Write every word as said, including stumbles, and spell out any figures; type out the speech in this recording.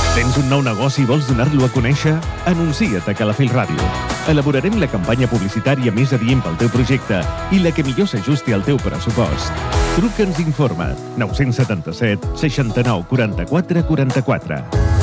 Tens un nou negoci i vols donar-lo a conèixer? Anuncia't a Calafell Ràdio. Elaborarem la campanya publicitària més adient pel teu projecte i la que millor s'ajusti al teu pressupost. Truca'ns i informa't. nou set set, seixanta-nou, quaranta-quatre, quaranta-quatre.